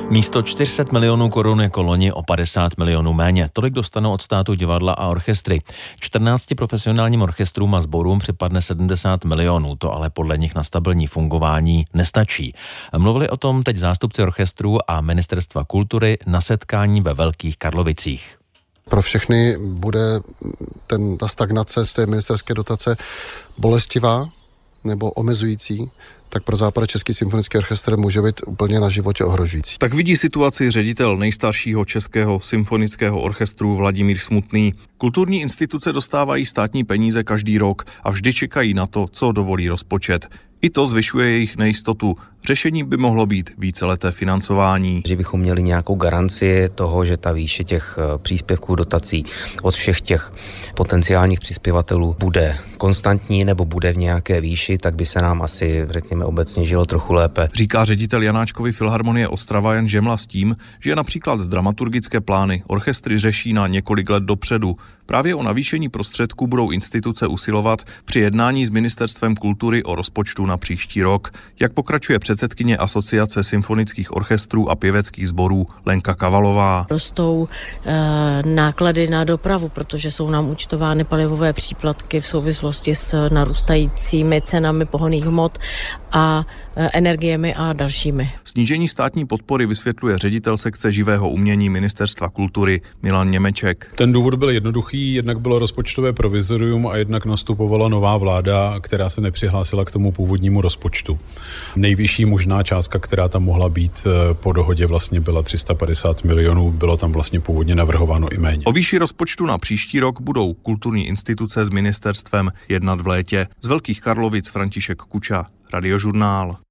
Místo 400 milionů korun jako loni o 50 milionů méně. Tolik dostanou od státu divadla a orchestry. 14 profesionálním orchestrům a sborům připadne 70 milionů. To ale podle nich na stabilní fungování nestačí. Mluvili o tom teď zástupci orchestrů a Ministerstva kultury na setkání ve Velkých Karlovicích. Pro všechny bude ta stagnace z té ministerské dotace bolestivá nebo omezující, tak pro Západočeský symfonický orchestr může být úplně na životě ohrožující. Tak vidí situaci ředitel nejstaršího českého symfonického orchestru Vladimír Smutný. Kulturní instituce dostávají státní peníze každý rok a vždy čekají na to, co dovolí rozpočet. I to zvyšuje jejich nejistotu. Řešením by mohlo být víceleté financování. Že bychom měli nějakou garanci toho, že ta výše těch příspěvků, dotací od všech těch potenciálních přispěvatelů bude konstantní nebo bude v nějaké výši, tak by se nám asi, řekněme, obecně žilo trochu lépe. Říká ředitel Janáčkovy filharmonie Ostrava Jan Žemla s tím, že například dramaturgické plány orchestry řeší na několik let dopředu. Právě o navýšení prostředků budou instituce usilovat při jednání s Ministerstvem kultury o rozpočtu na příští rok. Jak pokračuje předsedkyně Asociace symfonických orchestrů a pěveckých sborů Lenka Kavalová. Rostou náklady na dopravu, protože jsou nám účtovány palivové příplatky v souvislosti s narůstajícími cenami pohonných hmot a energiemi a dalšími. Snížení státní podpory vysvětluje ředitel sekce živého umění Ministerstva kultury Milan Němeček. Ten důvod byl jednoduchý, jednak bylo rozpočtové provizorium a jednak nastupovala nová vláda, která se nepřihlásila k tomu původnímu rozpočtu. Nejvyšší možná částka, která tam mohla být po dohodě, vlastně byla 350 milionů, bylo tam vlastně původně navrhováno i méně. O výši rozpočtu na příští rok budou kulturní instituce s ministerstvem jednat v létě. Z Velkých Karlovic František Kuča, Radiožurnál.